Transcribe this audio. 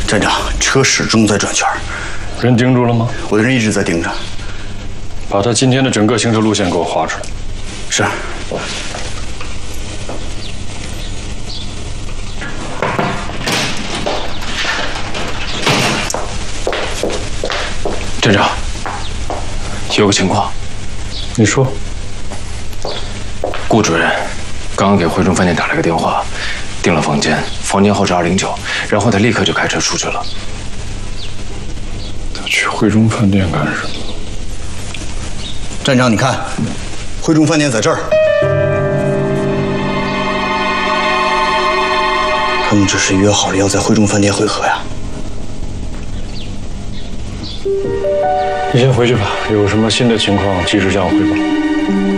站长，车始终在转圈。 人盯住了吗？ 我的人一直在盯着。 把他今天的整个行车路线给我画出来。 是。 站长，有个情况。 你说。 顾主任刚刚给汇中饭店打了个电话，订了房间，房间号是209，然后他立刻就开车出去了。 他去汇中饭店干什么？ 站长，你看，汇中饭店在这儿。他们这是约好了要在汇中饭店会合呀。 你先回去吧，有什么新的情况及时向我汇报。